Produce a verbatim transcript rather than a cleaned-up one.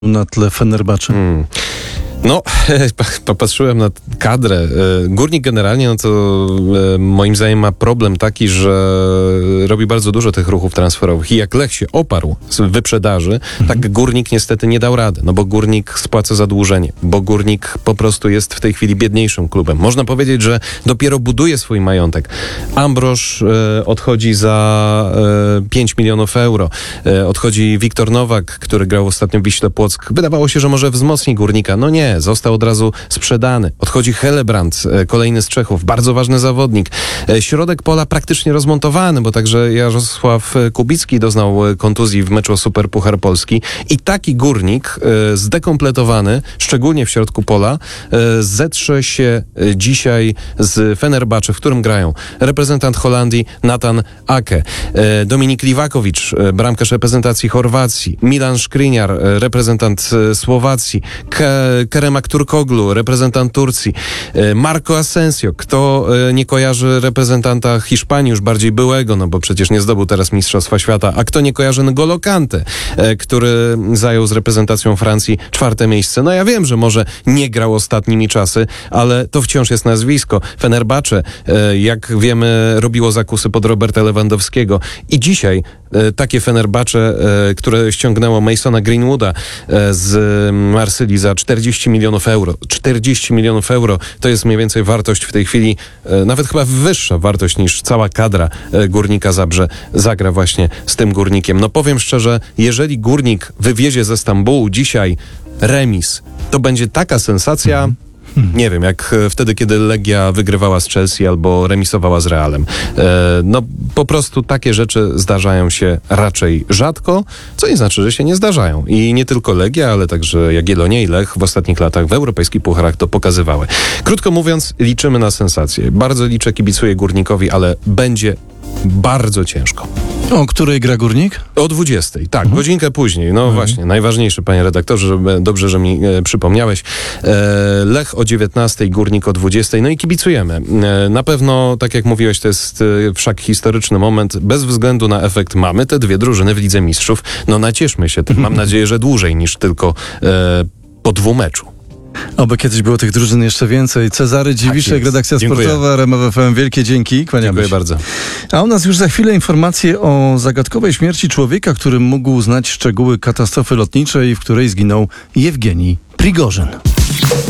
na tle Fenerbahce? Hmm. No, popatrzyłem na kadrę. Górnik generalnie, no to moim zdaniem ma problem taki, że robi bardzo dużo tych ruchów transferowych i jak Lech się oparł z wyprzedaży, mhm. tak Górnik niestety nie dał rady, no bo Górnik spłaca zadłużenie, bo Górnik po prostu jest w tej chwili biedniejszym klubem. Można powiedzieć, że dopiero buduje swój majątek. Ambroż e, odchodzi za e, pięć milionów euro. E, odchodzi Wiktor Nowak, który grał ostatnio w Wiśle Płock. Wydawało się, że może wzmocni Górnika. No nie, został od razu sprzedany. Odchodzi Helebrand, kolejny z Czechów, bardzo ważny zawodnik. Środek pola praktycznie rozmontowany, bo także Jarosław Kubicki doznał kontuzji w meczu o Superpuchar Polski i taki Górnik zdekompletowany, szczególnie w środku pola, zetrze się dzisiaj z Fenerbahce, w którym grają reprezentant Holandii Nathan Ake, Dominik Livakovic, bramkarz reprezentacji Chorwacji, Milan Skriniar, reprezentant Słowacji, K- Keremak Turkoglu, reprezentant Turcji, Marco Asensio, kto nie kojarzy reprezentanta Hiszpanii, już bardziej byłego, no bo przecież nie zdobył teraz Mistrzostwa Świata, a kto nie kojarzy N'Golo Kante, który zajął z reprezentacją Francji czwarte miejsce. No ja wiem, że może nie grał ostatnimi czasy, ale to wciąż jest nazwisko. Fenerbahce, jak wiemy, robiło zakusy pod Roberta Lewandowskiego i dzisiaj takie Fenerbahce, które ściągnęło Masona Greenwooda z Marsylii za czterdzieści milionów euro. czterdzieści milionów euro to jest mniej więcej wartość w tej chwili, nawet chyba wyższa wartość niż cała kadra Górnika Zabrze zagra właśnie z tym Górnikiem. No powiem szczerze, jeżeli Górnik wywiezie ze Stambułu dzisiaj remis, to będzie taka sensacja, mm. Hmm. Nie wiem, jak wtedy, kiedy Legia wygrywała z Chelsea albo remisowała z Realem. E, no po prostu takie rzeczy zdarzają się raczej rzadko, co nie znaczy, że się nie zdarzają. I nie tylko Legia, ale także Jagiellonia i Lech w ostatnich latach w europejskich pucharach to pokazywały. Krótko mówiąc, liczymy na sensację. Bardzo liczę, kibicuję Górnikowi, ale będzie bardzo ciężko. O której gra Górnik? O dwudziestej, tak, mhm. godzinkę później. No mhm. właśnie, najważniejszy, panie redaktorze, że, dobrze, że mi e, przypomniałeś. E, Lech o dziewiętnastej, Górnik o dwudziestej, no i kibicujemy. E, na pewno, tak jak mówiłeś, to jest e, wszak historyczny moment. Bez względu na efekt mamy te dwie drużyny w Lidze Mistrzów. No nacieszmy się tym. Mam nadzieję, że dłużej niż tylko e, po dwumeczu. Oby kiedyś było tych drużyn jeszcze więcej. Cezary Dziwiszek, tak redakcja Dziękuję. Sportowa, R M F F M. Wielkie dzięki. Kłaniamy Dziękuję się. bardzo. A u nas już za chwilę informacje o zagadkowej śmierci człowieka, który mógł znać szczegóły katastrofy lotniczej, w której zginął Jewgenij Prigorzyn.